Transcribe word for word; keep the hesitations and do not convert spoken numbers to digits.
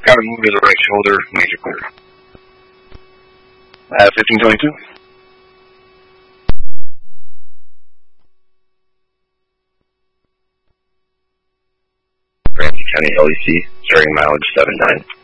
Got to move to the right shoulder, major clear. Uh, fifteen twenty-two. Ramsey County L E C, starting mileage seven nine.